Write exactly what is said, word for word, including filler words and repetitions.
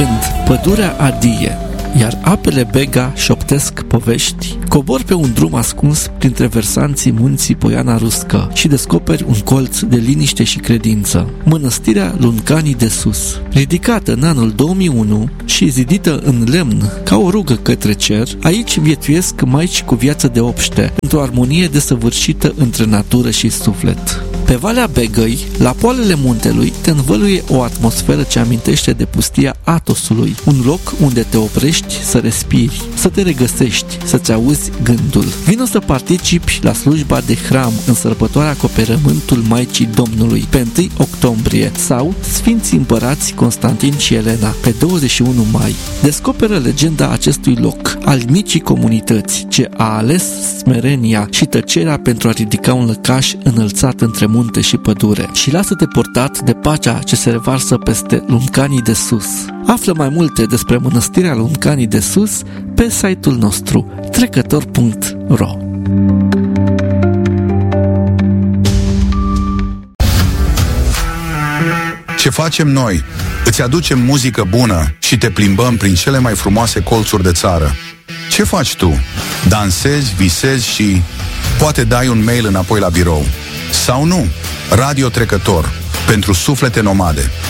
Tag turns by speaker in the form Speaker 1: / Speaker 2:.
Speaker 1: Când pădurea adie, iar apele Bega șoptesc povești, cobor pe un drum ascuns printre versanții munții Poiana Ruscă și descoperi un colț de liniște și credință, Mănăstirea Luncanii de Sus. Ridicată în anul două mii unu și zidită în lemn ca o rugă către cer, aici viețuiesc maici cu viață de obște, într-o armonie desăvârșită între natură și suflet. Pe Valea Begăi, la poalele muntelui, te învăluie o atmosferă ce amintește de pustia Atosului, un loc unde te oprești să respiri, să te regăsești, să-ți auzi gândul. Vino să participi la slujba de hram în sărbătoarea Acoperământul Maicii Domnului pe întâi octombrie sau Sfinții Împărați Constantin și Elena pe douăzeci și unu mai. Descoperă legenda acestui loc, al micii comunități ce a ales smerenia și tăcerea pentru a ridica un lăcaș înălțat între munte și pădure și lasă-te purtat de pacea ce se revarsă peste Luncanii de Sus. Află mai multe despre Mănăstirea Luncanii de Sus pe site-ul nostru trecător punct ro.
Speaker 2: Ce facem noi? Îți aducem muzică bună și te plimbăm prin cele mai frumoase colțuri de țară. Ce faci tu? Dansezi, visezi și poate dai un mail înapoi la birou. Sau nu? Radio Trecător, pentru suflete nomade.